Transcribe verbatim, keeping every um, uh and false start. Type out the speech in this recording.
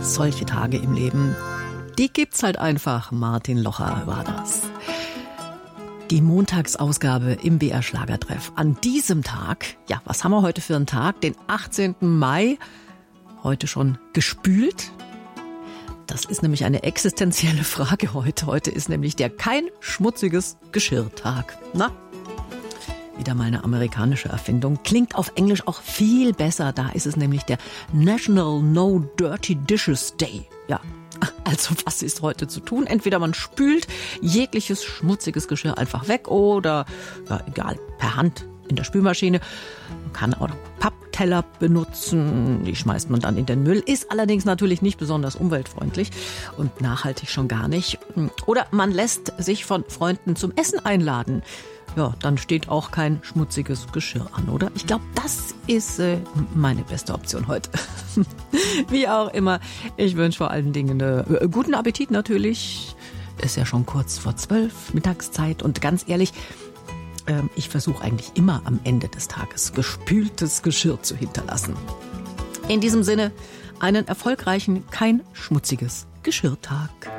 solche Tage im Leben, die gibt's halt einfach. Martin Locher war das. Die Montagsausgabe im B R Schlagertreff. An diesem Tag, ja, was haben wir heute für einen Tag? Den achtzehnten Mai, heute schon gespült. Das ist nämlich eine existenzielle Frage heute. Heute ist nämlich der kein schmutziges Geschirrtag. Na, wieder mal eine amerikanische Erfindung. Klingt auf Englisch auch viel besser. Da ist es nämlich der National No Dirty Dishes Day. Ja, also was ist heute zu tun? Entweder man spült jegliches schmutziges Geschirr einfach weg oder, ja, egal, per Hand in der Spülmaschine. Man kann auch Pappteller benutzen, die schmeißt man dann in den Müll. Ist allerdings natürlich nicht besonders umweltfreundlich und nachhaltig schon gar nicht. Oder man lässt sich von Freunden zum Essen einladen. Ja, dann steht auch kein schmutziges Geschirr an, oder? Ich glaube, das ist äh, meine beste Option heute. Wie auch immer, ich wünsche vor allen Dingen äh, guten Appetit natürlich. Ist ja schon kurz vor zwölf, Mittagszeit. Und ganz ehrlich, äh, ich versuche eigentlich immer am Ende des Tages gespültes Geschirr zu hinterlassen. In diesem Sinne, einen erfolgreichen, kein schmutziges Geschirrtag.